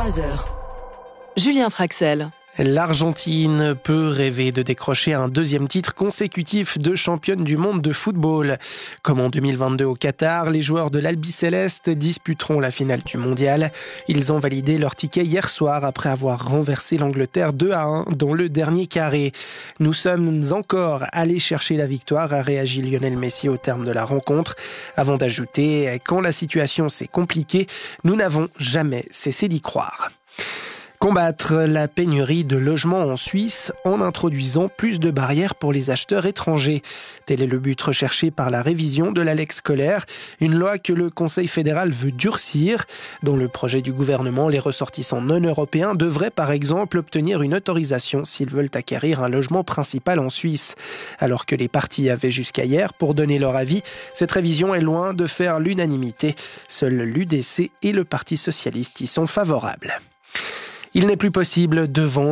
23h. Julien Traxel. L'Argentine peut rêver de décrocher un deuxième titre consécutif de championne du monde de football. Comme en 2022 au Qatar, les joueurs de l'Albiceleste disputeront la finale du mondial. Ils ont validé leur ticket hier soir après avoir renversé l'Angleterre 2-1 dans le dernier carré. Nous sommes encore allés chercher la victoire, a réagi Lionel Messi au terme de la rencontre, avant d'ajouter « Quand la situation s'est compliquée, nous n'avons jamais cessé d'y croire ». Combattre la pénurie de logements en Suisse en introduisant plus de barrières pour les acheteurs étrangers. Tel est le but recherché par la révision de la Lex scolaire, une loi que le Conseil fédéral veut durcir. Dans le projet du gouvernement, les ressortissants non européens devraient par exemple obtenir une autorisation s'ils veulent acquérir un logement principal en Suisse. Alors que les partis avaient jusqu'à hier pour donner leur avis, cette révision est loin de faire l'unanimité. Seuls l'UDC et le Parti socialiste y sont favorables. Il n'est plus possible de vendre